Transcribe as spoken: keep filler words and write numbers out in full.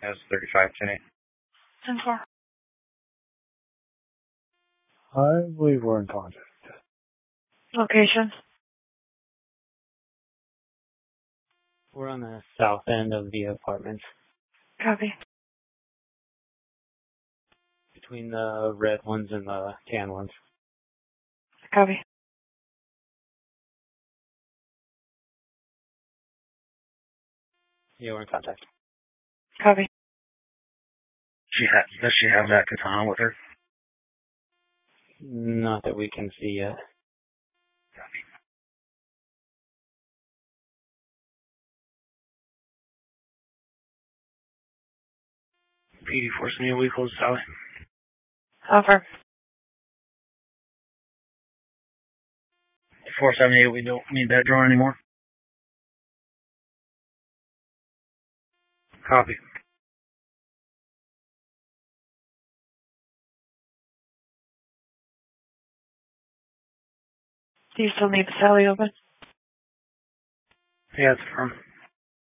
Has thirty-five ten eight. ten four. I believe we're in contact. Location. We're on the south end of the apartments. Copy. Between the red ones and the tan ones. Copy. Yeah, we're in contact. Copy. She ha- does she have that katana with her? Not that we can see yet. Copy. P D four seventy-eight, we close Sally. Offer. four seventy-eight, we don't need that drone anymore. Copy. Do you still need the Sally open? Yeah, it's firm.